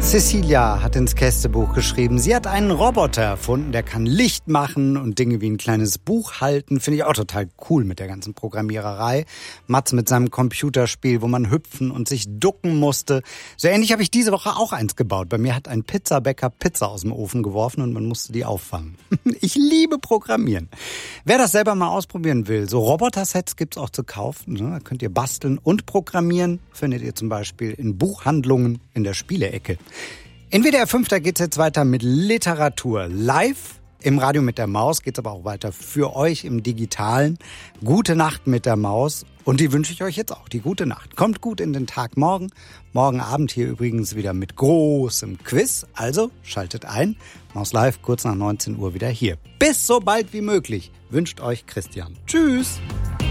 Cecilia hat ins Kästebuch geschrieben, sie hat einen Roboter erfunden, der kann Licht machen und Dinge wie ein kleines Buch halten. Finde ich auch total cool mit der ganzen Programmiererei. Mats mit seinem Computerspiel, wo man hüpfen und sich ducken musste. So ähnlich habe ich diese Woche auch eins gebaut. Bei mir hat ein Pizzabäcker Pizza aus dem Ofen geworfen und man musste die auffangen. Ich liebe Programmieren. Wer das selber mal ausprobieren will, so Roboter-Sets gibt's auch zu kaufen. Da könnt ihr basteln und programmieren. Findet ihr zum Beispiel in Buchhandlungen in der Spielecke. In WDR 5, da geht's jetzt weiter mit Literatur. Live im Radio mit der Maus geht's aber auch weiter für euch im Digitalen. Gute Nacht mit der Maus. Und die wünsche ich euch jetzt auch, die gute Nacht. Kommt gut in den Tag morgen. Morgen Abend hier übrigens wieder mit großem Quiz. Also schaltet ein. Maus Live kurz nach 19 Uhr wieder hier. Bis so bald wie möglich wünscht euch Christian. Tschüss.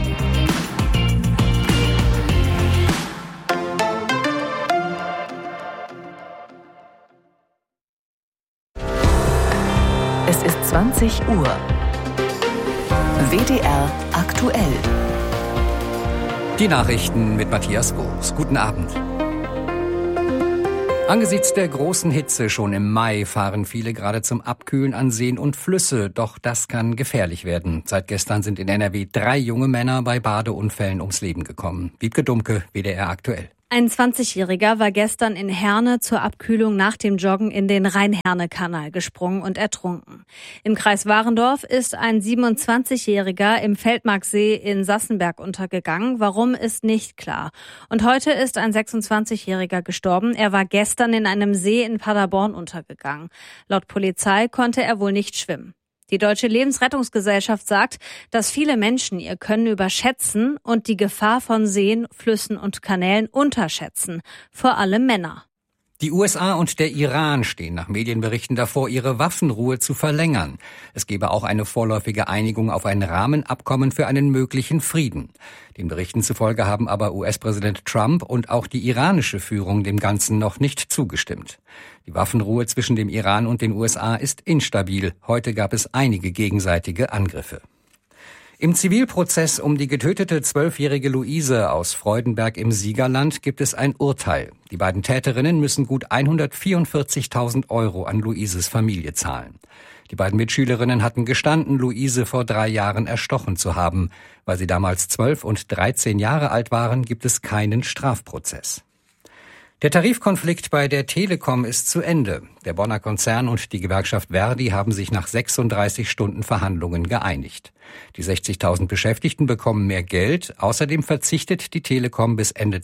Es ist 20 Uhr. WDR aktuell. Die Nachrichten mit Matthias Groß. Guten Abend. Angesichts der großen Hitze schon im Mai fahren viele gerade zum Abkühlen an Seen und Flüsse. Doch das kann gefährlich werden. Seit gestern sind in NRW 3 junge Männer bei Badeunfällen ums Leben gekommen. Wiebke Dumke, WDR aktuell. Ein 20-Jähriger war gestern in Herne zur Abkühlung nach dem Joggen in den Rhein-Herne-Kanal gesprungen und ertrunken. Im Kreis Warendorf ist ein 27-Jähriger im Feldmarksee in Sassenberg untergegangen. Warum, ist nicht klar. Und heute ist ein 26-Jähriger gestorben. Er war gestern in einem See in Paderborn untergegangen. Laut Polizei konnte er wohl nicht schwimmen. Die Deutsche Lebensrettungsgesellschaft sagt, dass viele Menschen ihr Können überschätzen und die Gefahr von Seen, Flüssen und Kanälen unterschätzen. Vor allem Männer. Die USA und der Iran stehen nach Medienberichten davor, ihre Waffenruhe zu verlängern. Es gebe auch eine vorläufige Einigung auf ein Rahmenabkommen für einen möglichen Frieden. Den Berichten zufolge haben aber US-Präsident Trump und auch die iranische Führung dem Ganzen noch nicht zugestimmt. Die Waffenruhe zwischen dem Iran und den USA ist instabil. Heute gab es einige gegenseitige Angriffe. Im Zivilprozess um die getötete 12-jährige Luise aus Freudenberg im Siegerland gibt es ein Urteil. Die beiden Täterinnen müssen gut 144.000 € an Luises Familie zahlen. Die beiden Mitschülerinnen hatten gestanden, Luise vor 3 Jahren erstochen zu haben. Weil sie damals 12 und 13 Jahre alt waren, gibt es keinen Strafprozess. Der Tarifkonflikt bei der Telekom ist zu Ende. Der Bonner Konzern und die Gewerkschaft Verdi haben sich nach 36 Stunden Verhandlungen geeinigt. Die 60.000 Beschäftigten bekommen mehr Geld. Außerdem verzichtet die Telekom bis Ende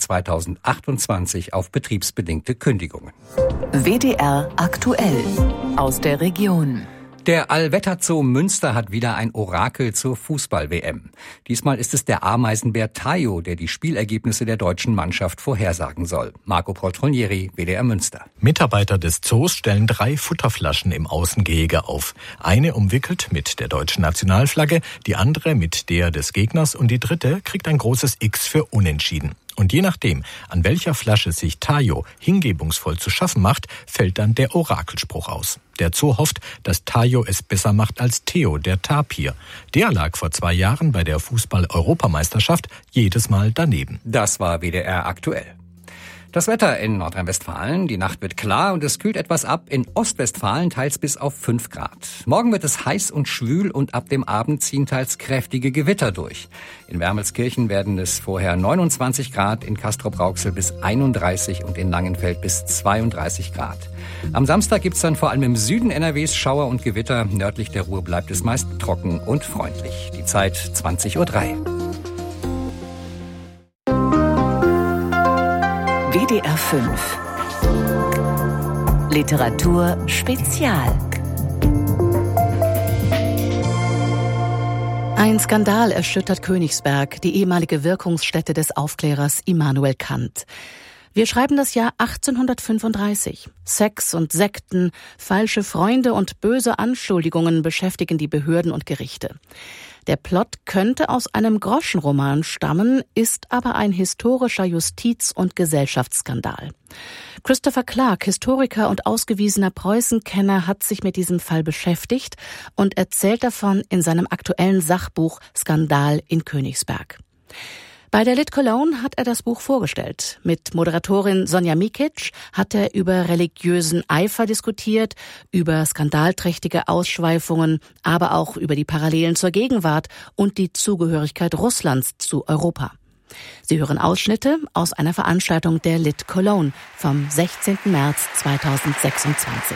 2028 auf betriebsbedingte Kündigungen. WDR aktuell aus der Region. Der Allwetterzoo Münster hat wieder ein Orakel zur Fußball-WM. Diesmal ist es der Ameisenbär Tayo, der die Spielergebnisse der deutschen Mannschaft vorhersagen soll. Marco Poltronieri, WDR Münster. Mitarbeiter des Zoos stellen 3 Futterflaschen im Außengehege auf. Eine umwickelt mit der deutschen Nationalflagge, die andere mit der des Gegners und die dritte kriegt ein großes X für Unentschieden. Und je nachdem, an welcher Flasche sich Tayo hingebungsvoll zu schaffen macht, fällt dann der Orakelspruch aus. Der Zoo hofft, dass Tayo es besser macht als Theo, der Tapir. Der lag vor 2 Jahren bei der Fußball-Europameisterschaft jedes Mal daneben. Das war WDR aktuell. Das Wetter in Nordrhein-Westfalen. Die Nacht wird klar und es kühlt etwas ab. In Ostwestfalen teils bis auf 5 Grad. Morgen wird es heiß und schwül und ab dem Abend ziehen teils kräftige Gewitter durch. In Wermelskirchen werden es vorher 29 Grad, in Castrop-Rauxel bis 31 und in Langenfeld bis 32 Grad. Am Samstag gibt's dann vor allem im Süden NRWs Schauer und Gewitter. Nördlich der Ruhr bleibt es meist trocken und freundlich. Die Zeit 20:03 Uhr. WDR 5 Literatur Spezial. Ein Skandal erschüttert Königsberg, die ehemalige Wirkungsstätte des Aufklärers Immanuel Kant. Wir schreiben das Jahr 1835. Sex und Sekten, falsche Freunde und böse Anschuldigungen beschäftigen die Behörden und Gerichte. Der Plot könnte aus einem Groschenroman stammen, ist aber ein historischer Justiz- und Gesellschaftsskandal. Christopher Clark, Historiker und ausgewiesener Preußenkenner, hat sich mit diesem Fall beschäftigt und erzählt davon in seinem aktuellen Sachbuch Skandal in Königsberg. Bei der Lit Cologne hat er das Buch vorgestellt. Mit Moderatorin Sonja Mikic hat er über religiösen Eifer diskutiert, über skandalträchtige Ausschweifungen, aber auch über die Parallelen zur Gegenwart und die Zugehörigkeit Russlands zu Europa. Sie hören Ausschnitte aus einer Veranstaltung der Lit Cologne vom 16. März 2026.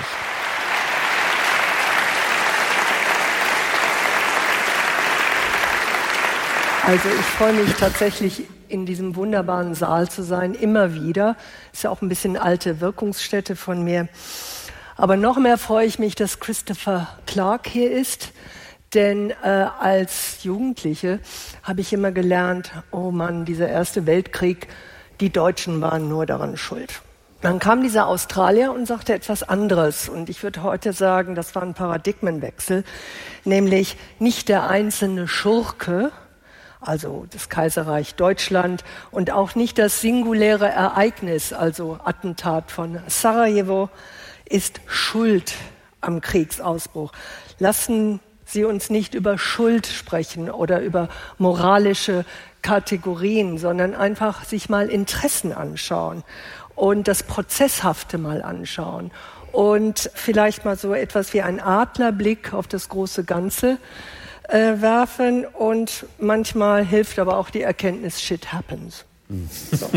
Also ich freue mich tatsächlich, in diesem wunderbaren Saal zu sein, immer wieder. Ist ja auch ein bisschen alte Wirkungsstätte von mir. Aber noch mehr freue ich mich, dass Christopher Clark hier ist. Denn als Jugendliche habe ich immer gelernt, oh Mann, dieser Erste Weltkrieg, die Deutschen waren nur daran schuld. Dann kam dieser Australier und sagte etwas anderes. Und ich würde heute sagen, das war ein Paradigmenwechsel. Nämlich nicht der einzelne Schurke, also das Kaiserreich Deutschland, und auch nicht das singuläre Ereignis, also Attentat von Sarajevo, ist schuld am Kriegsausbruch. Lassen Sie uns nicht über Schuld sprechen oder über moralische Kategorien, sondern einfach sich mal Interessen anschauen und das Prozesshafte mal anschauen und vielleicht mal so etwas wie einen Adlerblick auf das große Ganze werfen, und manchmal hilft aber auch die Erkenntnis, shit happens. So.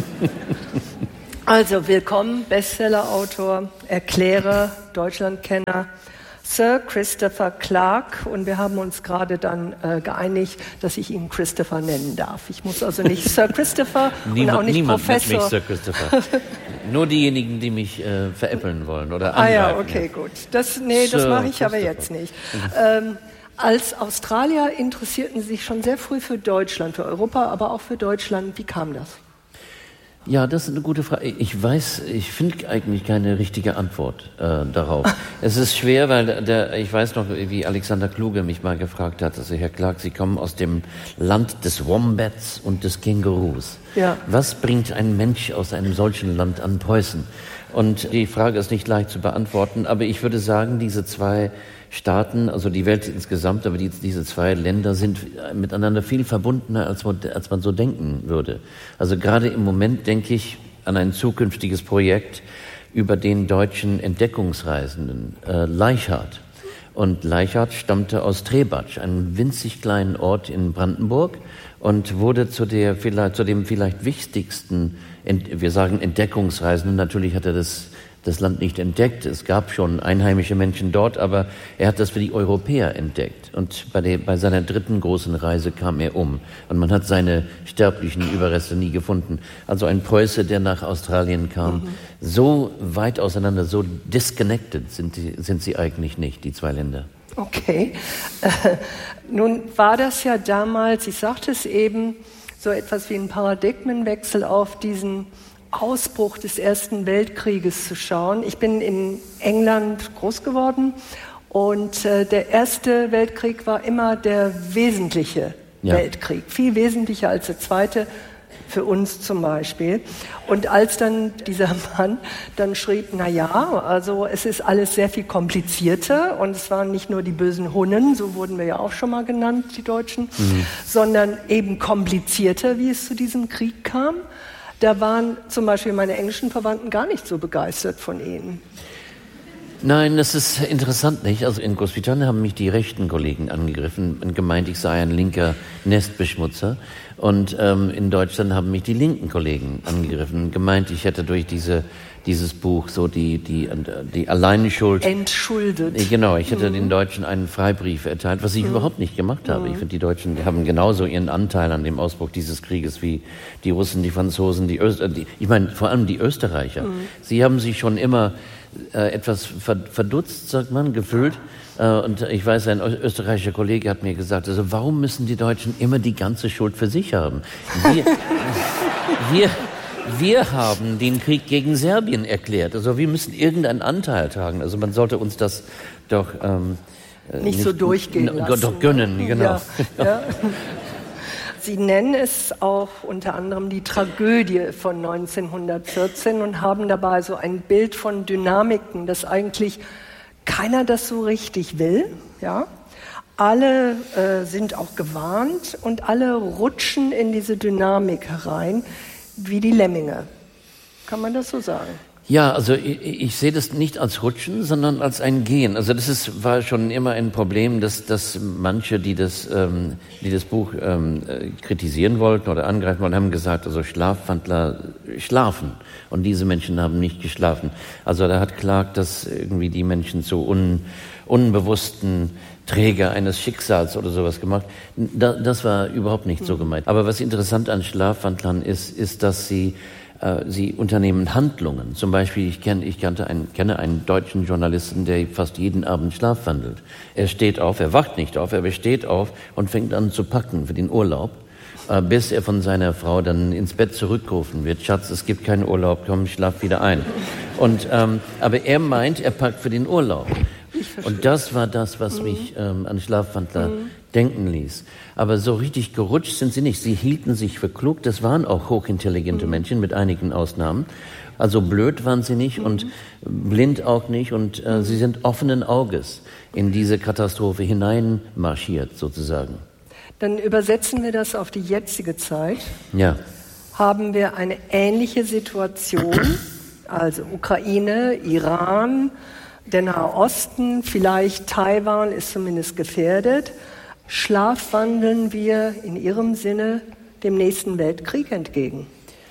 Also willkommen, Bestsellerautor, Erklärer, Deutschlandkenner, Sir Christopher Clark, und wir haben uns gerade dann geeinigt, dass ich ihn Christopher nennen darf. Ich muss also nicht Sir Christopher und auch nicht niemand Professor. Nennt mich Sir Christopher. Nur diejenigen, die mich veräppeln wollen oder angreifen. Ah ja, okay, gut. Das mache ich aber jetzt nicht. Als Australier interessierten Sie sich schon sehr früh für Deutschland, für Europa, aber auch für Deutschland. Wie kam das? Ja, das ist eine gute Frage. Ich finde eigentlich keine richtige Antwort darauf. Es ist schwer, weil ich weiß noch, wie Alexander Kluge mich mal gefragt hat, also Herr Clark, Sie kommen aus dem Land des Wombats und des Kängurus. Ja. Was bringt ein Mensch aus einem solchen Land an Preußen? Und die Frage ist nicht leicht zu beantworten, aber ich würde sagen, diese zwei Staaten, also die Welt insgesamt, aber diese zwei Länder sind miteinander viel verbundener, als man so denken würde. Also gerade im Moment denke ich an ein zukünftiges Projekt über den deutschen Entdeckungsreisenden Leichhardt. Und Leichhardt stammte aus Trebatsch, einem winzig kleinen Ort in Brandenburg, und wurde zu dem vielleicht wichtigsten, wir sagen Entdeckungsreisenden. Natürlich hat er das Land nicht entdeckt. Es gab schon einheimische Menschen dort, aber er hat das für die Europäer entdeckt. Und bei seiner dritten großen Reise kam er um. Und man hat seine sterblichen Überreste nie gefunden. Also ein Preuße, der nach Australien kam. So weit auseinander, so disconnected sind sie eigentlich nicht, die zwei Länder. Okay. Nun war das ja damals, ich sagte es eben, so etwas wie ein Paradigmenwechsel auf diesen Ausbruch des Ersten Weltkrieges zu schauen. Ich bin in England groß geworden, und der Erste Weltkrieg war immer der wesentliche Weltkrieg, viel wesentlicher als der Zweite, für uns zum Beispiel. Und als dann dieser Mann dann schrieb, na ja, also es ist alles sehr viel komplizierter, und es waren nicht nur die bösen Hunnen, so wurden wir ja auch schon mal genannt, die Deutschen, sondern eben komplizierter, wie es zu diesem Krieg kam. Da waren zum Beispiel meine englischen Verwandten gar nicht so begeistert von Ihnen. Nein, das ist interessant, nicht? Also in Großbritannien haben mich die rechten Kollegen angegriffen und gemeint, ich sei ein linker Nestbeschmutzer. Und in Deutschland haben mich die linken Kollegen angegriffen und gemeint, ich hätte durch dieses Buch so die Alleinschuld entschuldet. Genau, ich hätte den Deutschen einen Freibrief erteilt, was ich überhaupt nicht gemacht habe. Ich finde, die Deutschen, die haben genauso ihren Anteil an dem Ausbruch dieses Krieges wie die Russen, die Franzosen, ich meine vor allem die Österreicher. Sie haben sich schon immer etwas verdutzt, sagt man, gefühlt. Und ich weiß, ein österreichischer Kollege hat mir gesagt, also warum müssen die Deutschen immer die ganze Schuld für sich haben? Wir haben den Krieg gegen Serbien erklärt. Also wir müssen irgendeinen Anteil tragen. Also man sollte uns das doch nicht so durchgehen lassen. Doch gönnen, genau. Ja. Sie nennen es auch unter anderem die Tragödie von 1914 und haben dabei so ein Bild von Dynamiken, dass eigentlich keiner das so richtig will, ja, alle sind auch gewarnt und alle rutschen in diese Dynamik herein, wie die Lemminge. Kann man das so sagen? Ja, also ich sehe das nicht als Rutschen, sondern als ein Gehen. Also war schon immer ein Problem, dass manche, die das Buch kritisieren wollten oder angreifen wollten, haben gesagt, also Schlafwandler schlafen und diese Menschen haben nicht geschlafen. Also da hat Clarke das irgendwie die Menschen zu unbewussten Träger eines Schicksals oder sowas gemacht. Das war überhaupt nicht so gemeint. Aber was interessant an Schlafwandlern ist, dass sie unternehmen Handlungen. Zum Beispiel, ich kenne einen deutschen Journalisten, der fast jeden Abend schlafwandelt. Er steht auf, er wacht nicht auf, er steht auf und fängt an zu packen für den Urlaub, bis er von seiner Frau dann ins Bett zurückgerufen wird. Schatz, es gibt keinen Urlaub, komm, schlaf wieder ein. Aber er meint, er packt für den Urlaub. Und das war das, was mich an Schlafwandler denken ließ. Aber so richtig gerutscht sind sie nicht. Sie hielten sich für klug. Das waren auch hochintelligente Menschen, mit einigen Ausnahmen. Also blöd waren sie nicht und blind auch nicht. Und sie sind offenen Auges in diese Katastrophe hineinmarschiert, sozusagen. Dann übersetzen wir das auf die jetzige Zeit. Ja. Haben wir eine ähnliche Situation, also Ukraine, Iran, der Nahe Osten, vielleicht Taiwan ist zumindest gefährdet. Schlafwandeln wir in Ihrem Sinne dem nächsten Weltkrieg entgegen?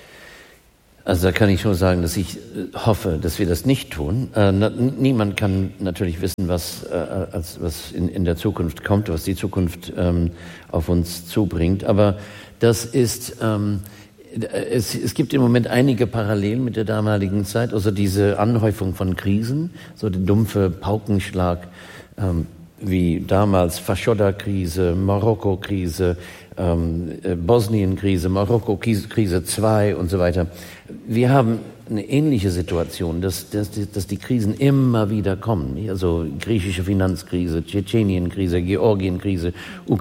Also da kann ich schon sagen, dass ich hoffe, dass wir das nicht tun. Niemand kann natürlich wissen, was in der Zukunft kommt, was die Zukunft auf uns zubringt. Aber das ist... Es gibt im Moment einige Parallelen mit der damaligen Zeit, also diese Anhäufung von Krisen, so der dumpfe Paukenschlag, wie damals Faschoda-Krise, Marokko-Krise, Bosnien-Krise, Marokko-Krise 2 und so weiter. Wir haben eine ähnliche Situation, dass die Krisen immer wieder kommen. Also griechische Finanzkrise, Tschetschenien-Krise, Georgien-Krise,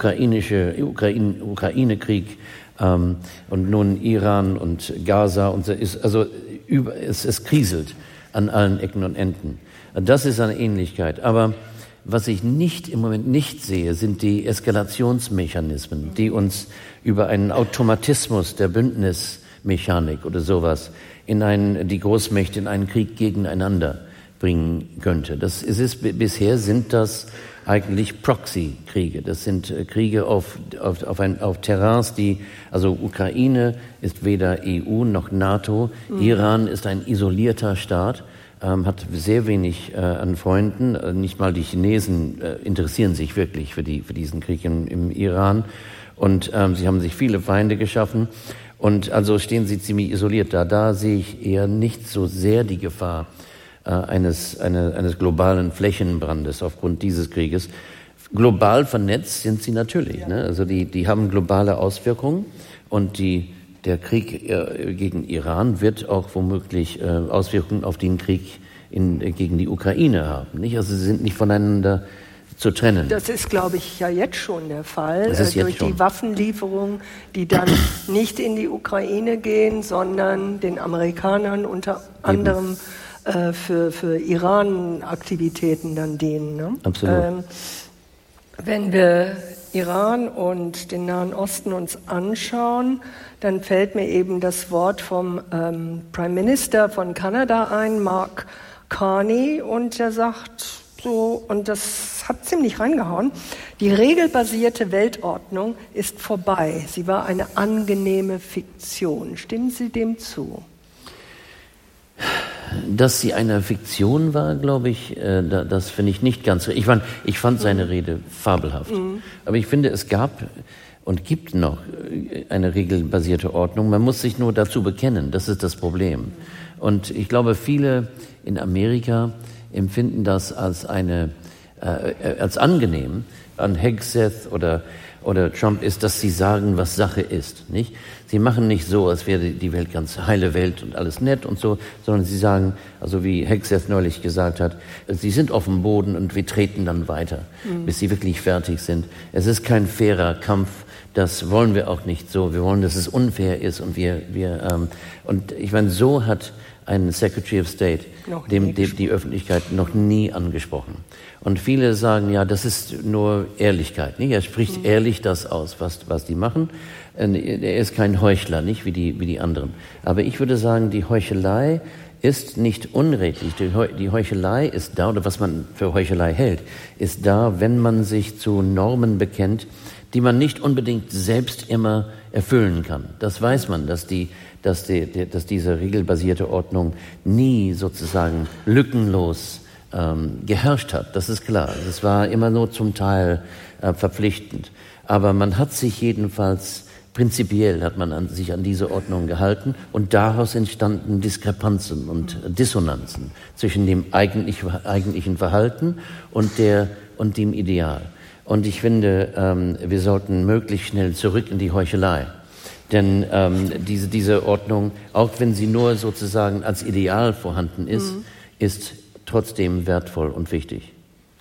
Ukraine-Krieg, und nun Iran und Gaza und so ist, also es kriselt an allen Ecken und Enden. Das ist eine Ähnlichkeit. Aber was ich im Moment nicht sehe, sind die Eskalationsmechanismen, die uns über einen Automatismus der Bündnismechanik oder sowas die Großmächte in einen Krieg gegeneinander bringen könnte. Bisher sind das eigentlich Proxy-Kriege. Das sind Kriege auf Terrains, also Ukraine ist weder EU noch NATO. Iran ist ein isolierter Staat, hat sehr wenig an Freunden. Nicht mal die Chinesen interessieren sich wirklich für diesen Krieg im Iran. Und sie haben sich viele Feinde geschaffen. Und also stehen sie ziemlich isoliert da. Da sehe ich eher nicht so sehr die Gefahr eines globalen Flächenbrandes aufgrund dieses Krieges. Global vernetzt sind sie natürlich. Ne? Also die haben globale Auswirkungen und der Krieg gegen Iran wird auch womöglich Auswirkungen auf den Krieg gegen die Ukraine haben. Nicht? Also sie sind nicht voneinander zu trennen. Das ist, glaube ich, ja jetzt schon der Fall. Das ist jetzt durch schon. Die Waffenlieferungen, die dann nicht in die Ukraine gehen, sondern den Amerikanern unter anderem für Iran-Aktivitäten dann dienen. Ne? Absolut. Wenn wir Iran und den Nahen Osten uns anschauen, dann fällt mir eben das Wort vom Prime Minister von Kanada ein, Mark Carney, und der sagt so, und das hat ziemlich reingehauen, die regelbasierte Weltordnung ist vorbei. Sie war eine angenehme Fiktion. Stimmen Sie dem zu? Dass sie eine Fiktion war, glaube ich, das finde ich nicht ganz. Ich fand seine Rede fabelhaft. Aber ich finde, es gab und gibt noch eine regelbasierte Ordnung. Man muss sich nur dazu bekennen. Das ist das Problem. Und ich glaube, viele in Amerika empfinden das als angenehm an Hegseth oder Trump ist, dass sie sagen, was Sache ist, nicht? Sie machen nicht so, als wäre die Welt ganz heile Welt und alles nett und so, sondern sie sagen, also wie Hegseth neulich gesagt hat, sie sind auf dem Boden und wir treten dann weiter, bis sie wirklich fertig sind. Es ist kein fairer Kampf das wollen wir auch nicht so. Wir wollen, dass es unfair ist und und ich meine, so hat ein Secretary of State die Öffentlichkeit noch nie angesprochen. Und viele sagen, ja, das ist nur Ehrlichkeit. Nicht? Er spricht ehrlich das aus, was die machen. Er ist kein Heuchler, nicht wie die anderen. Aber ich würde sagen, die Heuchelei ist nicht unredlich. Die Heuchelei ist da, oder was man für Heuchelei hält, ist da, wenn man sich zu Normen bekennt, die man nicht unbedingt selbst immer erfüllen kann. Das weiß man, dass diese regelbasierte Ordnung nie sozusagen lückenlos geherrscht hat. Das ist klar. Es war immer nur zum Teil verpflichtend. Aber man hat sich jedenfalls prinzipiell sich an diese Ordnung gehalten und daraus entstanden Diskrepanzen und Dissonanzen zwischen dem eigentlichen Verhalten und dem Ideal. Und ich finde, wir sollten möglichst schnell zurück in die Heuchelei. Denn diese Ordnung, auch wenn sie nur sozusagen als Ideal vorhanden ist, ist trotzdem wertvoll und wichtig.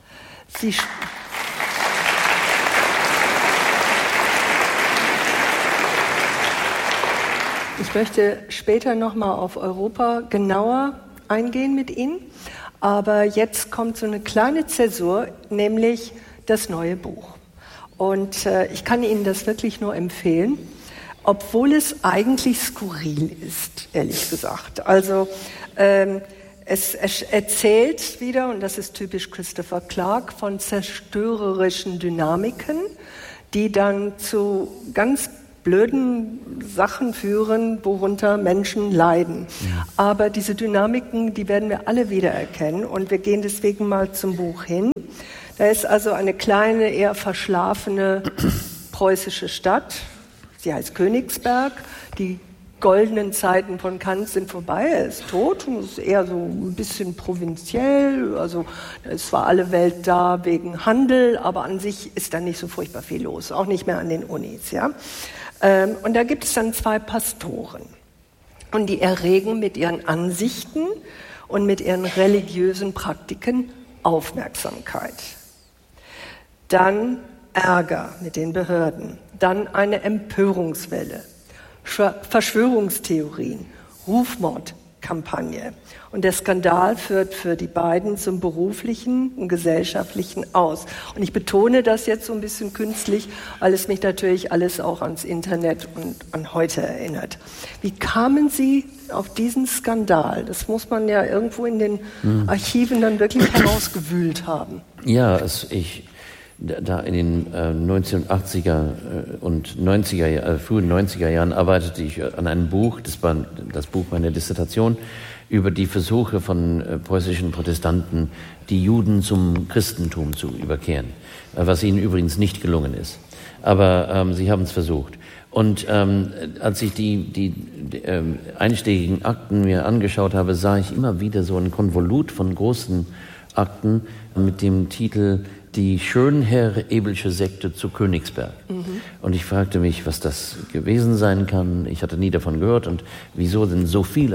Ich möchte später nochmal auf Europa genauer eingehen mit Ihnen. Aber jetzt kommt so eine kleine Zäsur, nämlich das neue Buch. Und ich kann Ihnen das wirklich nur empfehlen, obwohl es eigentlich skurril ist, ehrlich gesagt. Also es erzählt wieder, und das ist typisch Christopher Clark, von zerstörerischen Dynamiken, die dann zu ganz blöden Sachen führen, worunter Menschen leiden. Ja. Aber diese Dynamiken, die werden wir alle wiedererkennen. Und wir gehen deswegen mal zum Buch hin. Da ist also eine kleine, eher verschlafene preußische Stadt. Sie heißt Königsberg. Die goldenen Zeiten von Kant sind vorbei. Er ist tot und ist eher so ein bisschen provinziell. Also da ist zwar alle Welt da wegen Handel, aber an sich ist da nicht so furchtbar viel los. Auch nicht mehr an den Unis, ja. Und da gibt es dann 2 Pastoren. Und die erregen mit ihren Ansichten und mit ihren religiösen Praktiken Aufmerksamkeit. Dann Ärger mit den Behörden. Dann eine Empörungswelle. Verschwörungstheorien. Rufmordkampagne. Und der Skandal führt für die beiden zum beruflichen und gesellschaftlichen Aus. Und ich betone das jetzt so ein bisschen künstlich, weil es mich natürlich alles auch ans Internet und an heute erinnert. Wie kamen Sie auf diesen Skandal? Das muss man ja irgendwo in den Archiven dann wirklich herausgewühlt haben. Ja, da in den 1980er und frühen 90er Jahren arbeitete ich an einem Buch, das war das Buch meiner Dissertation, über die Versuche von preußischen Protestanten, die Juden zum Christentum zu überkehren, was ihnen übrigens nicht gelungen ist. Aber sie haben es versucht. Und als ich die einschlägigen Akten mir angeschaut habe, sah ich immer wieder so ein Konvolut von großen Akten mit dem Titel Die Schönherr-Ebelsche Sekte zu Königsberg. Und ich fragte mich, was das gewesen sein kann. Ich hatte nie davon gehört und wieso denn so viel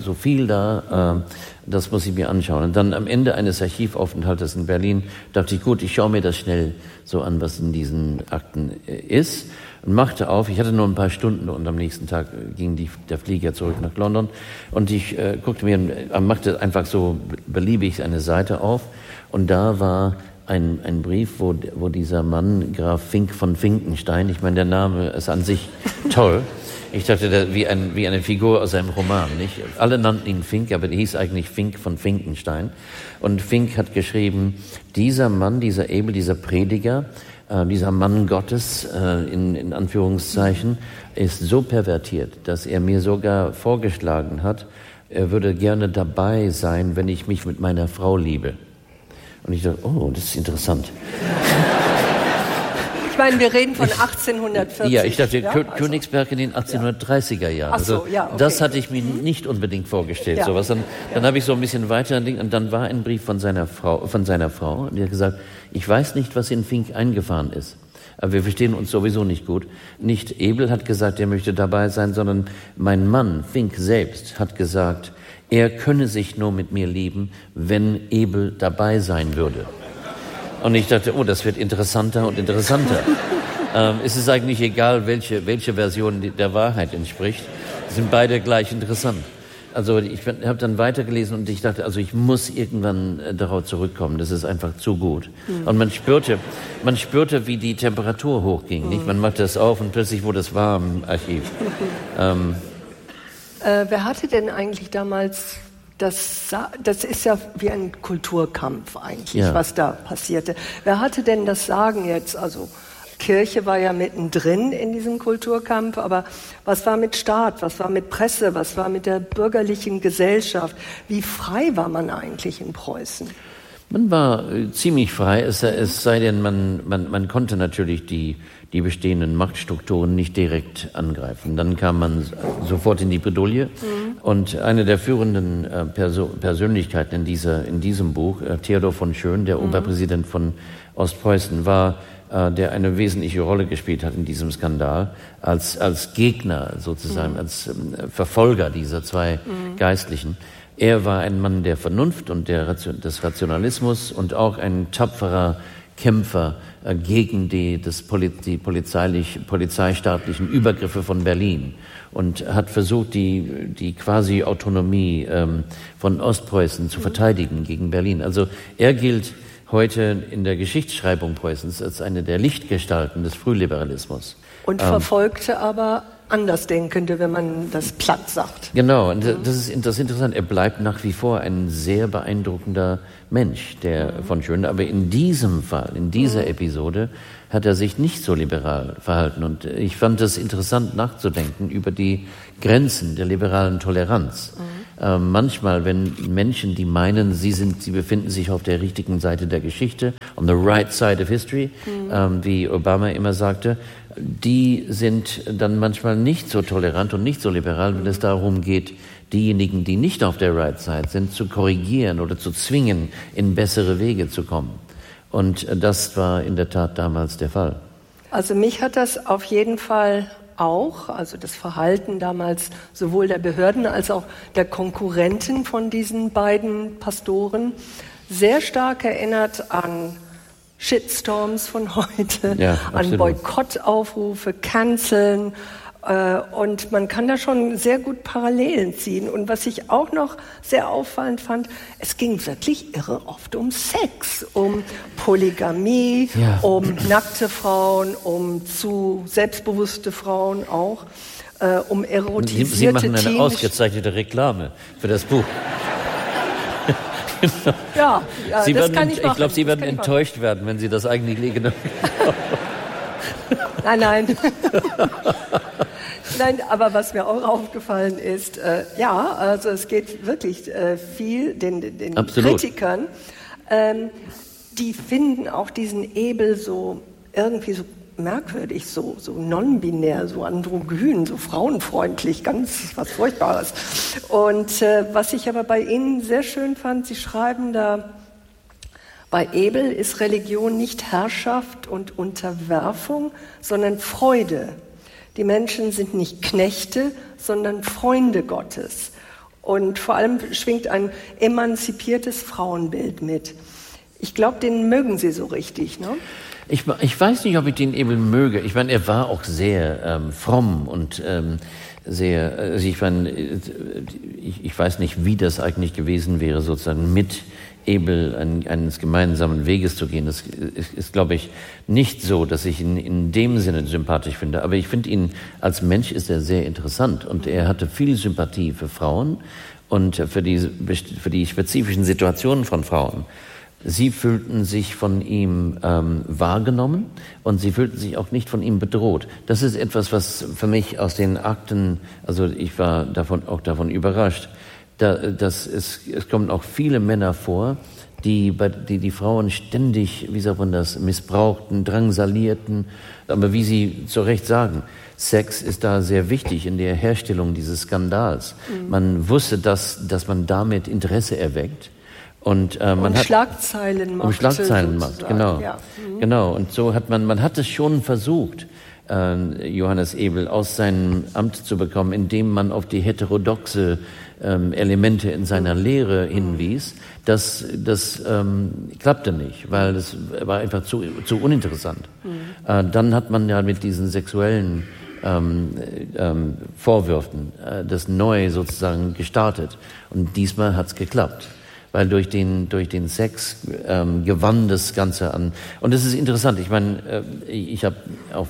da, das muss ich mir anschauen. Und dann am Ende eines Archivaufenthaltes in Berlin dachte ich, gut, ich schaue mir das schnell so an, was in diesen Akten ist. Und machte auf, ich hatte nur ein paar Stunden und am nächsten Tag ging der Flieger zurück nach London. Und ich machte einfach so beliebig eine Seite auf und da war ein Brief, wo dieser Mann, Graf Fink von Finkenstein, ich meine, der Name ist an sich toll. Ich dachte, wie eine Figur aus einem Roman, nicht? Alle nannten ihn Fink, aber der hieß eigentlich Fink von Finkenstein. Und Fink hat geschrieben, dieser Mann, dieser Ebel, dieser Prediger, dieser Mann Gottes, in Anführungszeichen, ist so pervertiert, dass er mir sogar vorgeschlagen hat, er würde gerne dabei sein, wenn ich mich mit meiner Frau liebe. Und ich dachte, oh, das ist interessant. Ich meine, wir reden von 1840. Ja, ich dachte, Königsberg in den 1830er Jahren. Ach so, ja, okay. Das hatte ich mir nicht unbedingt vorgestellt. Ja. Sowas. Dann habe ich so ein bisschen weiter und dann war ein Brief von seiner Frau, und die hat gesagt, ich weiß nicht, was in Fink eingefahren ist. Aber wir verstehen uns sowieso nicht gut. Nicht Ebel hat gesagt, er möchte dabei sein, sondern mein Mann, Fink selbst, hat gesagt, er könne sich nur mit mir lieben, wenn Ebel dabei sein würde. Und ich dachte, oh, das wird interessanter und interessanter. Es ist eigentlich egal, welche Version der Wahrheit entspricht. Die sind beide gleich interessant. Also ich habe dann weitergelesen und ich dachte, also ich muss irgendwann darauf zurückkommen. Das ist einfach zu gut. Und man spürte, wie die Temperatur hochging. Nicht? Man machte das auf und plötzlich wurde es warm im Archiv. Wer hatte denn eigentlich damals das ist ja wie ein Kulturkampf eigentlich, was da passierte. Wer hatte denn das Sagen jetzt? Also Kirche war ja mittendrin in diesem Kulturkampf, aber was war mit Staat, was war mit Presse, was war mit der bürgerlichen Gesellschaft? Wie frei war man eigentlich in Preußen? Man war ziemlich frei, es sei denn, man konnte natürlich die bestehenden Machtstrukturen nicht direkt angreifen. Dann kam man sofort in die Bredouille. Und eine der führenden Persönlichkeiten in diesem Buch, Theodor von Schön, der Oberpräsident von Ostpreußen, war der eine wesentliche Rolle gespielt hat in diesem Skandal, als Gegner sozusagen, als Verfolger dieser zwei Geistlichen. Er war ein Mann der Vernunft und des Rationalismus und auch ein tapferer Kämpfer gegen die polizeistaatlichen Übergriffe von Berlin und hat versucht, die quasi Autonomie von Ostpreußen zu verteidigen gegen Berlin. Also er gilt heute in der Geschichtsschreibung Preußens als eine der Lichtgestalten des Frühliberalismus. Und verfolgte aber Andersdenkende, wenn man das platt sagt. Genau, und das ist interessant. Er bleibt nach wie vor ein sehr beeindruckender Mensch, der von Schön. Aber in diesem Fall, in dieser Episode, hat er sich nicht so liberal verhalten. Und ich fand es interessant nachzudenken über die Grenzen der liberalen Toleranz. Manchmal, wenn Menschen, die meinen, sie befinden sich auf der richtigen Seite der Geschichte, on the right side of history, wie Obama immer sagte, die sind dann manchmal nicht so tolerant und nicht so liberal, wenn es darum geht, diejenigen, die nicht auf der right side sind, zu korrigieren oder zu zwingen, in bessere Wege zu kommen. Und das war in der Tat damals der Fall. Also mich hat das auf jeden Fall auch, also das Verhalten damals sowohl der Behörden als auch der Konkurrenten von diesen beiden Pastoren sehr stark erinnert an Shitstorms von heute, an Boykottaufrufe, Canceln. Und man kann da schon sehr gut Parallelen ziehen. Und was ich auch noch sehr auffallend fand, es ging wirklich irre oft um Sex, um Polygamie, um nackte Frauen, um zu selbstbewusste Frauen auch, um erotisierte Sie machen eine ausgezeichnete Reklame für das Buch. Ja, das kann ich machen. Ich glaube, Sie werden enttäuscht werden, wenn Sie das eigentlich lesen. Nein. Nein, aber was mir auch aufgefallen ist, also es geht wirklich viel den Kritikern, die finden auch diesen Ebel so irgendwie so merkwürdig, so non-binär, so androgyn, so frauenfreundlich, ganz was Furchtbares. Und was ich aber bei Ihnen sehr schön fand, Sie schreiben da, bei Ebel ist Religion nicht Herrschaft und Unterwerfung, sondern Freude. Die Menschen sind nicht Knechte, sondern Freunde Gottes. Und vor allem schwingt ein emanzipiertes Frauenbild mit. Ich glaube, den mögen Sie so richtig, ne? Ich weiß nicht, ob ich den Ebel möge. Ich meine, er war auch sehr fromm und sehr, also ich meine, ich weiß nicht, wie das eigentlich gewesen wäre, sozusagen mit Ebel eines gemeinsamen Weges zu gehen. Das ist, glaube ich, nicht so, dass ich ihn in dem Sinne sympathisch finde. Aber ich finde ihn als Mensch ist er sehr interessant und er hatte viel Sympathie für Frauen und für die spezifischen Situationen von Frauen. Sie fühlten sich von ihm wahrgenommen und sie fühlten sich auch nicht von ihm bedroht. Das ist etwas, was für mich aus den Akten, also ich war davon überrascht. Es kommen auch viele Männer vor, die Frauen ständig, wie sagt man das, missbrauchten, drangsalierten. Aber wie Sie zu Recht sagen, Sex ist da sehr wichtig in der Herstellung dieses Skandals. Man wusste, dass man damit Interesse erweckt. Und man hat Schlagzeilen macht. Genau. Ja. Genau. Und so hat man hat es schon versucht, Johannes Ebel aus seinem Amt zu bekommen, indem man auf die heterodoxe Elemente in seiner Lehre hinwies, das klappte nicht, weil das war einfach zu uninteressant. Dann hat man ja mit diesen sexuellen Vorwürfen das neu sozusagen gestartet. Und diesmal hat's geklappt. Weil durch den Sex gewann das Ganze an. Und das ist interessant. Ich meine, ich habe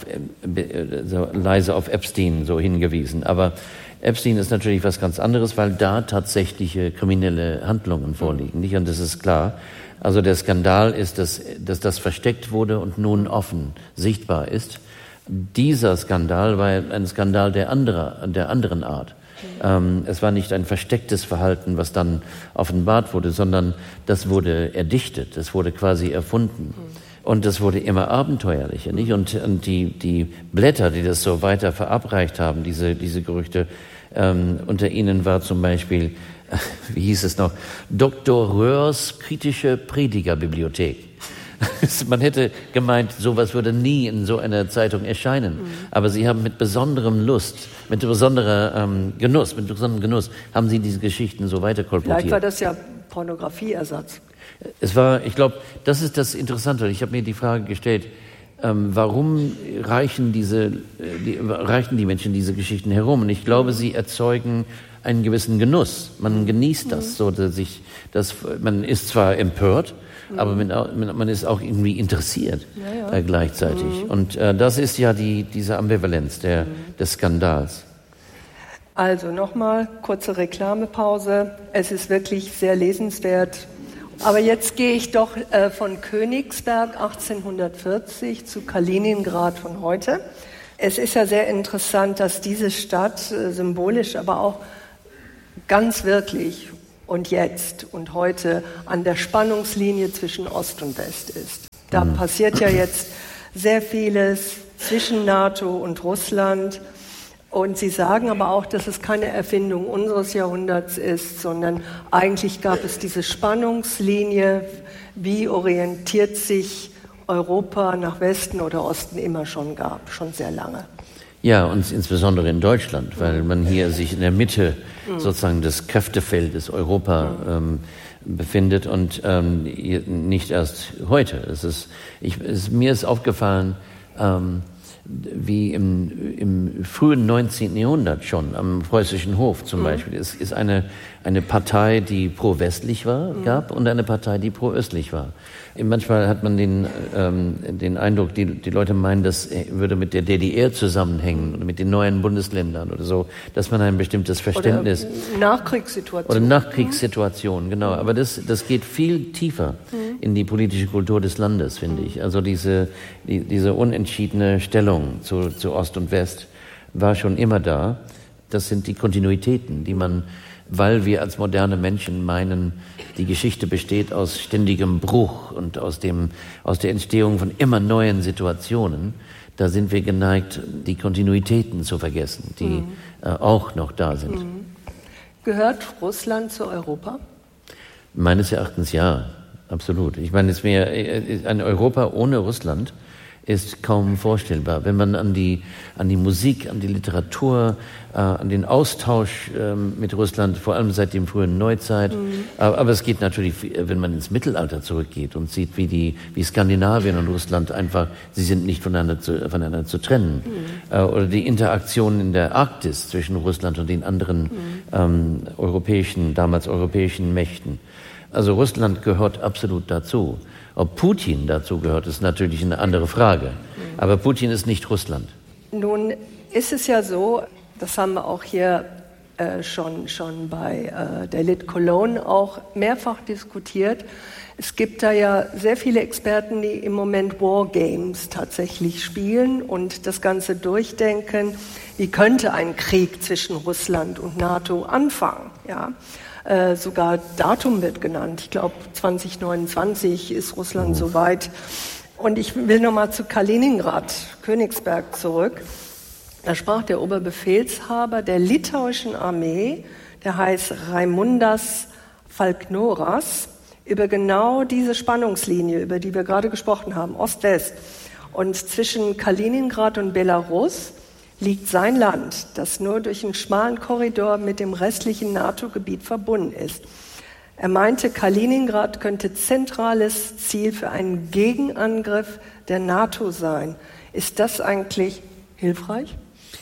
so leise auf Epstein so hingewiesen. Aber Epstein ist natürlich was ganz anderes, weil da tatsächliche kriminelle Handlungen vorliegen. Nicht? Und das ist klar. Also der Skandal ist, dass das versteckt wurde und nun offen sichtbar ist. Dieser Skandal war ein Skandal der anderen Art. Es war nicht ein verstecktes Verhalten, was dann offenbart wurde, sondern das wurde erdichtet, das wurde quasi erfunden. Und das wurde immer abenteuerlicher, nicht? Und die Blätter, die das so weiter verabreicht haben, diese Gerüchte, unter ihnen war zum Beispiel, wie hieß es noch, Dr. Röhrs kritische Predigerbibliothek. Man hätte gemeint, sowas würde nie in so einer Zeitung erscheinen. Aber sie haben mit besonderem Lust, mit besonderem Genuss, haben sie diese Geschichten so weiter kolportiert. Vielleicht war das ja Pornografieersatz. Ich glaube, das ist das Interessante. Ich habe mir die Frage gestellt, warum reichen die Menschen diese Geschichten herum? Und ich glaube, sie erzeugen einen gewissen Genuss. Man genießt das, man ist zwar empört, aber man ist auch irgendwie interessiert gleichzeitig. Und das ist ja diese Ambivalenz des Skandals. Also nochmal, kurze Reklamepause. Es ist wirklich sehr lesenswert. Aber jetzt gehe ich doch von Königsberg 1840 zu Kaliningrad von heute. Es ist ja sehr interessant, dass diese Stadt symbolisch, aber auch ganz wirklich und jetzt und heute an der Spannungslinie zwischen Ost und West ist. Da passiert ja jetzt sehr vieles zwischen NATO und Russland. Und Sie sagen aber auch, dass es keine Erfindung unseres Jahrhunderts ist, sondern eigentlich gab es diese Spannungslinie, wie orientiert sich Europa nach Westen oder Osten immer schon gab, schon sehr lange. Ja, und insbesondere in Deutschland, weil man hier sich in der Mitte sozusagen des Kräftefeldes Europa befindet und nicht erst heute. Mir ist aufgefallen, wie im frühen 19. Jahrhundert schon, am Preußischen Hof zum Beispiel, es ist eine Partei, die pro-westlich gab und eine Partei, die pro-östlich war. Manchmal hat man den Eindruck, die Leute meinen, das würde mit der DDR zusammenhängen oder mit den neuen Bundesländern oder so, dass man ein bestimmtes Verständnis... Oder Nachkriegssituation, genau. Aber das geht viel tiefer in die politische Kultur des Landes, finde ich. Also diese unentschiedene Stellung zu Ost und West war schon immer da. Das sind die Kontinuitäten, die man, weil wir als moderne Menschen meinen, die Geschichte besteht aus ständigem Bruch und aus der Entstehung von immer neuen Situationen, da sind wir geneigt, die Kontinuitäten zu vergessen, die auch noch da sind. Gehört Russland zu Europa? Meines Erachtens ja, absolut. Ich meine, ein Europa ohne Russland ist kaum vorstellbar. Wenn man an die Musik, an die Literatur, an den Austausch mit Russland, vor allem seit dem frühen Neuzeit, aber es geht natürlich, wenn man ins Mittelalter zurückgeht und sieht, wie Skandinavien und Russland einfach, sie sind nicht voneinander zu trennen. Oder die Interaktion in der Arktis zwischen Russland und den anderen damals europäischen Mächten. Also Russland gehört absolut dazu. Ob Putin dazu gehört, ist natürlich eine andere Frage. Aber Putin ist nicht Russland. Nun ist es ja so, das haben wir auch hier schon bei der Lit Cologne auch mehrfach diskutiert. Es gibt da ja sehr viele Experten, die im Moment Wargames tatsächlich spielen und das Ganze durchdenken. Wie könnte ein Krieg zwischen Russland und NATO anfangen? Ja. Sogar Datum wird genannt. Ich glaube, 2029 ist Russland soweit. Und ich will nochmal zu Kaliningrad, Königsberg zurück. Da sprach der Oberbefehlshaber der litauischen Armee, der heißt Raimundas Falknoras, über genau diese Spannungslinie, über die wir gerade gesprochen haben, Ost-West. Und zwischen Kaliningrad und Belarus liegt sein Land, das nur durch einen schmalen Korridor mit dem restlichen NATO-Gebiet verbunden ist. Er meinte, Kaliningrad könnte zentrales Ziel für einen Gegenangriff der NATO sein. Ist das eigentlich hilfreich?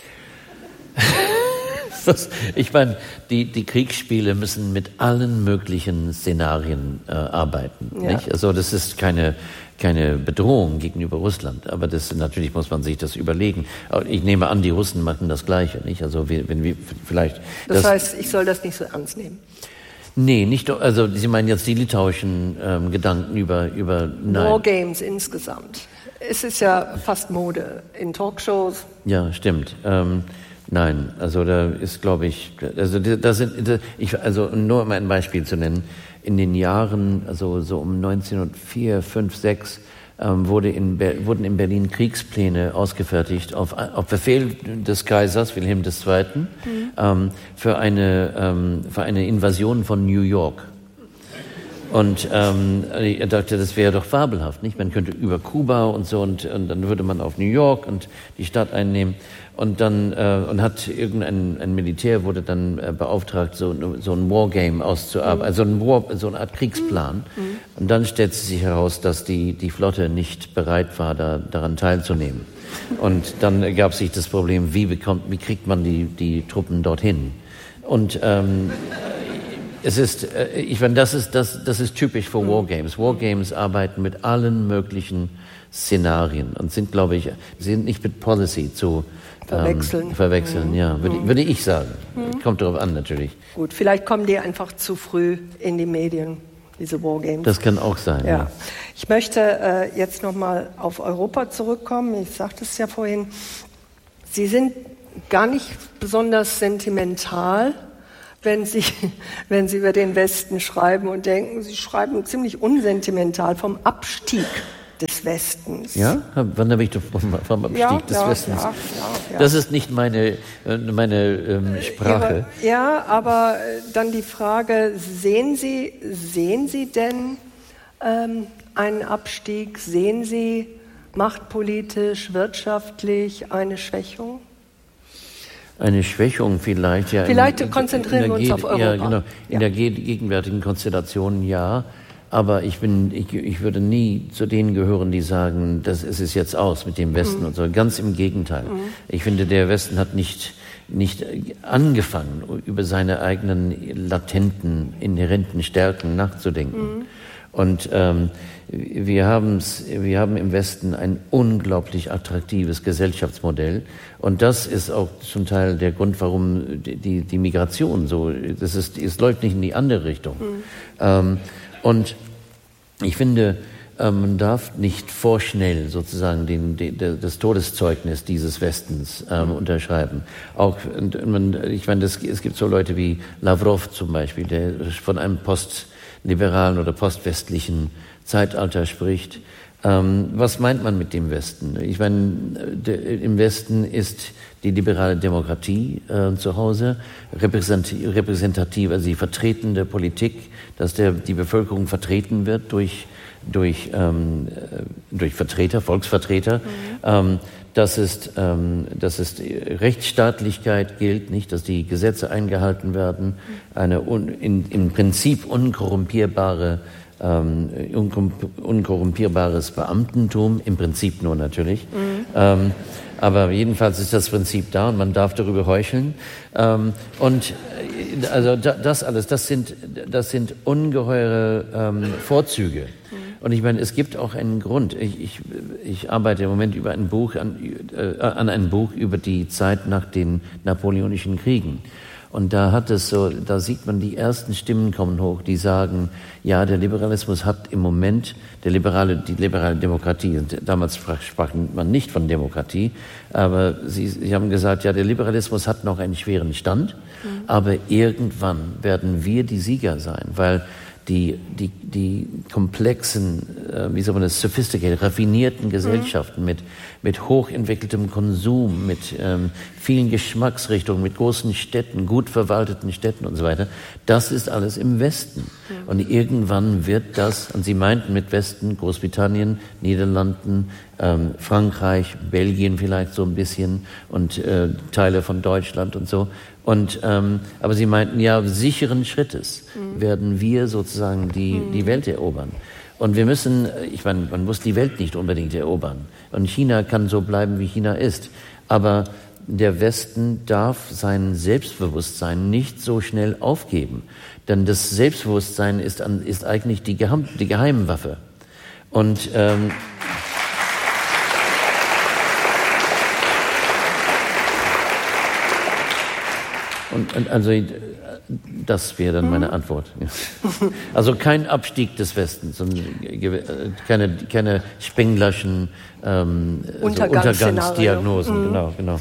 Ich meine, die Kriegsspiele müssen mit allen möglichen Szenarien arbeiten. Ja. Nicht? Also das ist keine Bedrohung gegenüber Russland, aber natürlich muss man sich das überlegen. Ich nehme an, die Russen machen das Gleiche, nicht? Also wenn wir vielleicht. Das heißt, ich soll das nicht so ernst nehmen. Nee, nicht. Also Sie meinen jetzt die litauischen Gedanken über nein. Wargames insgesamt. Es ist ja fast Mode in Talkshows. Ja, stimmt. Nein, also da ist, glaube ich, also nur um ein Beispiel zu nennen, in den Jahren, also so um 1904, 5, 6, wurden in Berlin Kriegspläne ausgefertigt auf Befehl des Kaisers Wilhelm II. Für eine Invasion von New York. Und er dachte, das wäre doch fabelhaft, nicht? Man könnte über Kuba und so und dann würde man auf New York und die Stadt einnehmen. Und dann hat ein Militär wurde dann beauftragt, so ein Wargame auszuarbeiten, also so eine Art Kriegsplan. Und dann stellte sich heraus, dass die Flotte nicht bereit war, daran teilzunehmen. Und dann gab sich das Problem, wie kriegt man die Truppen dorthin? Und es ist, ich meine, das ist typisch für Wargames. Wargames arbeiten mit allen möglichen Szenarien und sind, glaube ich, nicht mit Policy zu verwechseln, ja, würde ich sagen. Kommt darauf an, natürlich. Gut, vielleicht kommen die einfach zu früh in die Medien, diese Wargames. Das kann auch sein, ja. Ich möchte jetzt nochmal auf Europa zurückkommen. Ich sagte es ja vorhin. Sie sind gar nicht besonders sentimental, wenn Sie über den Westen schreiben und denken, Sie schreiben ziemlich unsentimental vom Abstieg des Westens. Ja? Wann habe ich vom Abstieg des Westens? Ja. Das ist nicht meine Sprache. Ja, aber dann die Frage, sehen Sie denn einen Abstieg? Sehen Sie machtpolitisch, wirtschaftlich eine Schwächung? Eine Schwächung vielleicht, ja. Vielleicht konzentrieren wir uns auf Europa. Ja, genau. In der gegenwärtigen Konstellation ja. Aber ich würde nie zu denen gehören, die sagen, es ist jetzt aus mit dem Westen und so. Ganz im Gegenteil. Ich finde, der Westen hat nicht angefangen, über seine eigenen latenten, inhärenten Stärken nachzudenken. Und wir haben im Westen ein unglaublich attraktives Gesellschaftsmodell. Und das ist auch zum Teil der Grund, warum die Migration so, es läuft nicht in die andere Richtung. Und ich finde, man darf nicht vorschnell sozusagen das Todeszeugnis dieses Westens unterschreiben. Auch, ich meine, es gibt so Leute wie Lavrov zum Beispiel, der von einem postliberalen oder postwestlichen Zeitalter spricht. Was meint man mit dem Westen? Ich meine, im Westen ist die liberale Demokratie zu Hause, repräsentativ, also die vertretende Politik, dass die Bevölkerung vertreten wird durch Vertreter, Volksvertreter. Dass Rechtsstaatlichkeit gilt, nicht, dass die Gesetze eingehalten werden, im Prinzip unkorrumpierbares Beamtentum, im Prinzip nur natürlich. Aber jedenfalls ist das Prinzip da und man darf darüber heucheln. Und also das alles, das sind ungeheure Vorzüge. Und ich meine, es gibt auch einen Grund. Ich arbeite im Moment über ein Buch an einem Buch über die Zeit nach den Napoleonischen Kriegen. Und da sieht man, die ersten Stimmen kommen hoch, die sagen, ja, der Liberalismus hat im Moment, die liberale Demokratie, damals sprach man nicht von Demokratie, aber sie haben gesagt, ja, der Liberalismus hat noch einen schweren Stand, aber irgendwann werden wir die Sieger sein, weil die komplexen, wie soll man das, sophisticated, raffinierten Gesellschaften mit hochentwickeltem Konsum, mit vielen Geschmacksrichtungen, mit großen Städten, gut verwalteten Städten und so weiter, das ist alles im Westen. Und irgendwann wird das, und Sie meinten mit Westen, Großbritannien, Niederlanden, Frankreich, Belgien vielleicht so ein bisschen und Teile von Deutschland und so. Und aber Sie meinten ja, sicheren Schrittes werden wir sozusagen die Welt erobern. Und wir müssen, ich meine, man muss die Welt nicht unbedingt erobern. Und China kann so bleiben, wie China ist. Aber der Westen darf sein Selbstbewusstsein nicht so schnell aufgeben. Denn das Selbstbewusstsein ist eigentlich die Geheimwaffe. Und also das wäre dann meine Antwort. Also kein Abstieg des Westens, keine Spenglerschen Untergangsdiagnosen. Genau.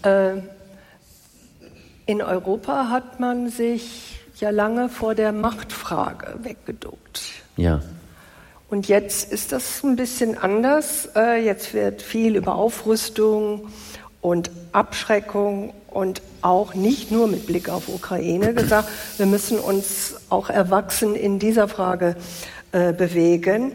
In Europa hat man sich ja lange vor der Machtfrage weggeduckt. Ja. Und jetzt ist das ein bisschen anders. Jetzt wird viel über Aufrüstung und Abschreckung und auch nicht nur mit Blick auf Ukraine gesagt, wir müssen uns auch erwachsen in dieser Frage bewegen.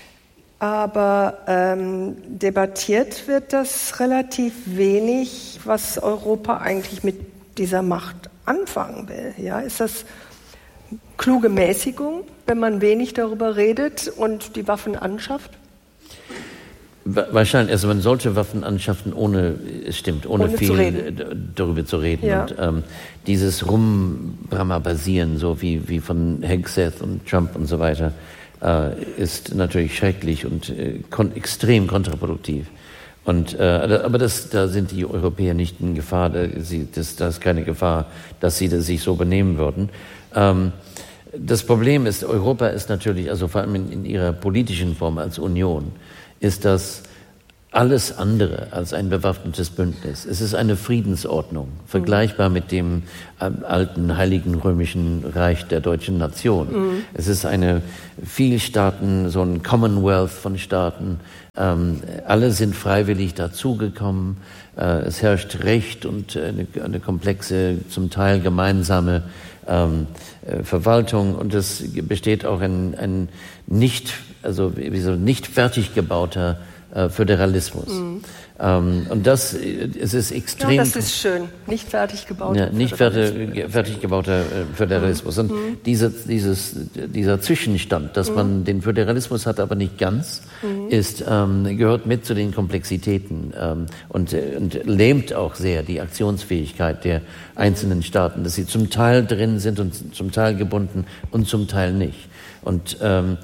Aber debattiert wird das relativ wenig, was Europa eigentlich mit dieser Macht anfangen will. Ja, ist das kluge Mäßigung, wenn man wenig darüber redet und die Waffen anschafft? Wahrscheinlich, also man sollte Waffen anschaffen, ohne viel darüber zu reden. Ja. Und dieses Rumbrammer-Basieren, so wie von Hegseth und Trump und so weiter, ist natürlich schrecklich und extrem kontraproduktiv. Und aber da sind die Europäer nicht in Gefahr. Da ist keine Gefahr, dass sie sich so benehmen würden. Das Problem ist, Europa ist natürlich, also vor allem in ihrer politischen Form als Union, ist das alles andere als ein bewaffnetes Bündnis. Es ist eine Friedensordnung, vergleichbar mit dem alten Heiligen Römischen Reich der deutschen Nation. Es ist eine Vielstaaten, so ein Commonwealth von Staaten. Alle sind freiwillig dazugekommen. Es herrscht Recht und eine komplexe, zum Teil gemeinsame Verwaltung, und es besteht auch ein nicht fertig gebauter Föderalismus. Und es ist extrem. Ja, das ist schön. Nicht fertig gebauter. Ja, nicht fertig gebauter Föderalismus. Und dieser Zwischenstand, dass man den Föderalismus hat, aber nicht ganz, gehört mit zu den Komplexitäten und lähmt auch sehr die Aktionsfähigkeit der einzelnen Staaten, dass sie zum Teil drin sind und zum Teil gebunden und zum Teil nicht. Und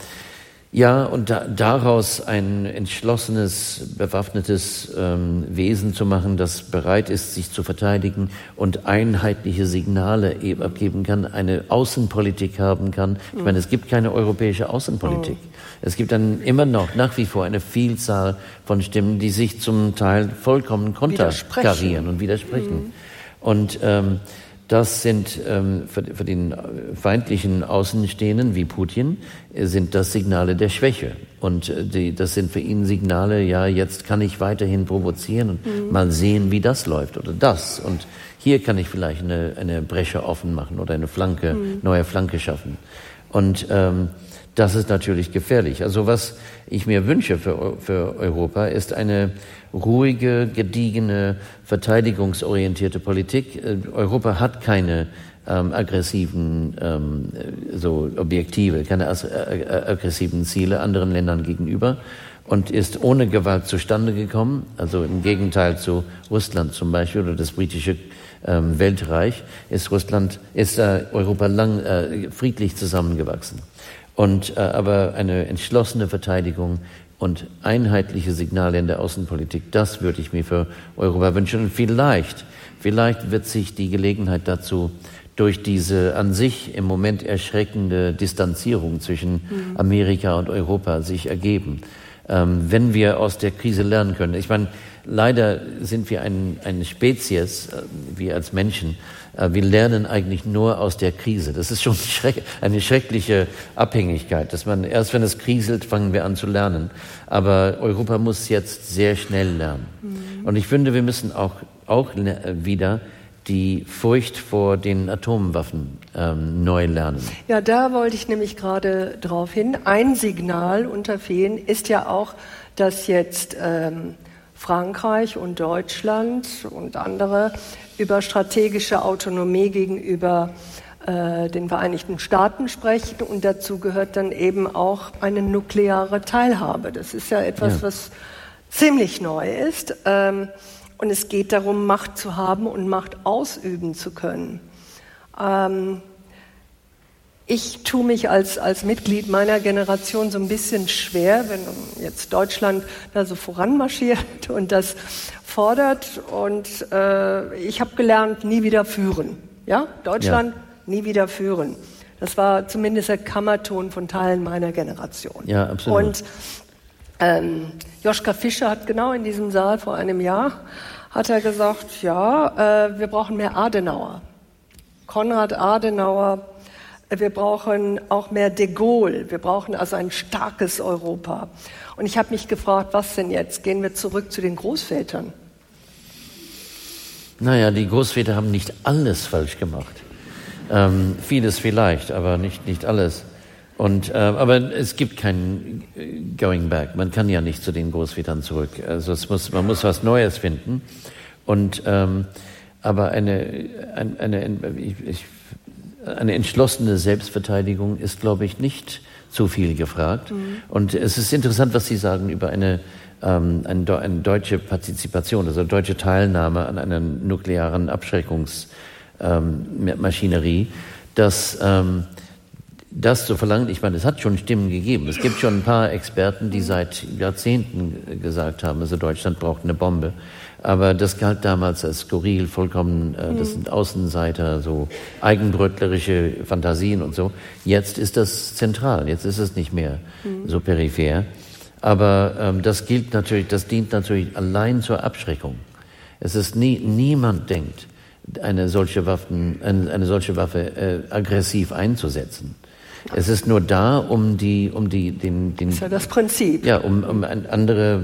daraus ein entschlossenes, bewaffnetes Wesen zu machen, das bereit ist, sich zu verteidigen und einheitliche Signale abgeben kann, eine Außenpolitik haben kann. Ich meine, es gibt keine europäische Außenpolitik. Es gibt dann immer noch nach wie vor eine Vielzahl von Stimmen, die sich zum Teil vollkommen konterkarieren und widersprechen. Und das sind für den feindlichen Außenstehenden wie Putin sind das Signale der Schwäche. Und das sind für ihn Signale, ja, jetzt kann ich weiterhin provozieren und mal sehen, wie das läuft oder das. Und hier kann ich vielleicht eine Bresche offen machen oder eine neue Flanke schaffen. Und das ist natürlich gefährlich. Also was ich mir wünsche für Europa ist eine ruhige, gediegene, verteidigungsorientierte Politik. Europa hat keine aggressiven Objektive, keine aggressiven Ziele anderen Ländern gegenüber und ist ohne Gewalt zustande gekommen. Also im Gegenteil zu Russland zum Beispiel oder das britische Weltreich ist Europa lang friedlich zusammengewachsen. Und aber eine entschlossene Verteidigung und einheitliche Signale in der Außenpolitik, das würde ich mir für Europa wünschen. Und vielleicht wird sich die Gelegenheit dazu durch diese an sich im Moment erschreckende Distanzierung zwischen Amerika und Europa sich ergeben. wenn wir aus der Krise lernen können. Ich meine, leider sind wir eine Spezies, wir als Menschen, wir lernen eigentlich nur aus der Krise. Das ist schon eine schreckliche Abhängigkeit, dass man erst, wenn es kriselt, fangen wir an zu lernen. Aber Europa muss jetzt sehr schnell lernen. Und ich finde, wir müssen auch wieder die Furcht vor den Atomwaffen neu lernen. Ja, da wollte ich nämlich gerade drauf hin. Ein Signal unter vielen ist ja auch, dass jetzt Frankreich und Deutschland und andere über strategische Autonomie gegenüber den Vereinigten Staaten sprechen. Und dazu gehört dann eben auch eine nukleare Teilhabe. Das ist ja etwas, was ziemlich neu ist. Und es geht darum, Macht zu haben und Macht ausüben zu können. Ich tue mich als Mitglied meiner Generation so ein bisschen schwer, wenn jetzt Deutschland da so voranmarschiert und das fordert. Und ich habe gelernt, nie wieder führen. Ja, Deutschland nie wieder führen. Das war zumindest der Kammerton von Teilen meiner Generation. Ja, absolut. Und Joschka Fischer hat genau in diesem Saal vor einem Jahr hat er gesagt, wir brauchen mehr Adenauer. Konrad Adenauer, wir brauchen auch mehr de Gaulle, wir brauchen also ein starkes Europa. Und ich habe mich gefragt, was denn jetzt? Gehen wir zurück zu den Großvätern? Naja, die Großväter haben nicht alles falsch gemacht. Vieles vielleicht, aber nicht alles. Aber es gibt kein Going Back. Man kann ja nicht zu den Großvätern zurück. Also man muss was Neues finden. Aber eine entschlossene Selbstverteidigung ist, glaube ich, nicht zu viel gefragt. Und es ist interessant, was Sie sagen über eine deutsche Partizipation, also deutsche Teilnahme an einer nuklearen Abschreckungsmaschinerie, dass das zu verlangen, ich meine, es hat schon Stimmen gegeben. Es gibt schon ein paar Experten, die seit Jahrzehnten gesagt haben, also Deutschland braucht eine Bombe. Aber das galt damals als skurril, vollkommen, das sind Außenseiter, so eigenbrötlerische Fantasien und so. Jetzt ist das zentral, jetzt ist es nicht mehr so peripher. Aber das dient natürlich allein zur Abschreckung. Es ist niemand denkt, eine solche Waffe aggressiv einzusetzen. Es ist nur da, um das ist ja das Prinzip. Ja, um andere